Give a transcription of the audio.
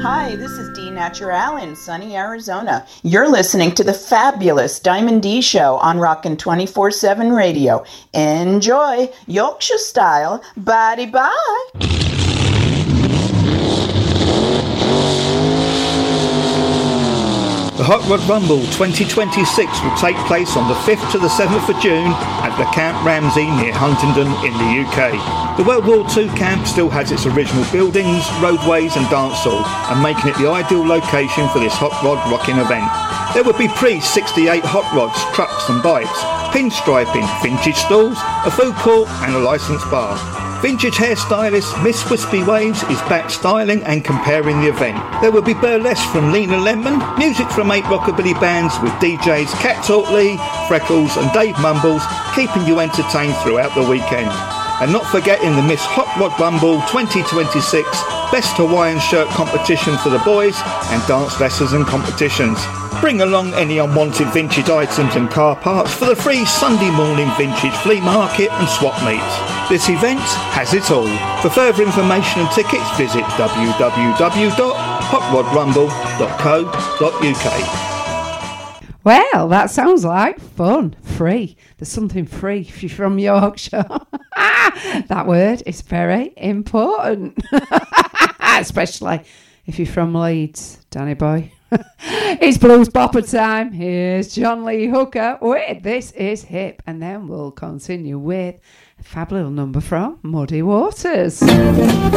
Hi, this is Dee Natural in sunny Arizona. You're listening to the fabulous Diamond D Show on Rockin' 24/7 Radio. Enjoy, Yorkshire style. Bye-bye. The Hot Rod Rumble 2026 will take place on the 5th to the 7th of June at the Camp Ramsey near Huntingdon in the UK. The World War II camp still has its original buildings, roadways and dance hall, and making it the ideal location for this hot rod rocking event. There will be pre-68 hot rods, trucks and bikes, pinstriping, vintage stalls, a food court and a licensed bar. Vintage hairstylist Miss Wispy Waves is back styling and comparing the event. There will be burlesque from Lena Lemon, music from 8 rockabilly bands with DJs Cat Talkley, Freckles and Dave Mumbles, keeping you entertained throughout the weekend. And not forgetting the Miss Hot Rod Rumble 2026 Best Hawaiian Shirt competition for the boys and dance lessons and competitions. Bring along any unwanted vintage items and car parts for the free Sunday morning vintage flea market and swap meets. This event has it all. For further information and tickets, visit www.hotrodrumble.co.uk. Well, that sounds like fun. Free. There's something free if you're from Yorkshire. That word is very important. Especially if you're from Leeds, Danny boy. It's Blues Bopper time. Here's John Lee Hooker with This Is Hip. And then we'll continue with a fab little number from Muddy Waters.